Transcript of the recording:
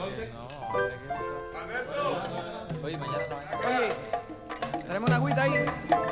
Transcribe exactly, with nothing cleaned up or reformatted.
No, hombre, ¿qué pasa? ¡Alberto! Oye, mañana no hay. Oye, tenemos una agüita ahí.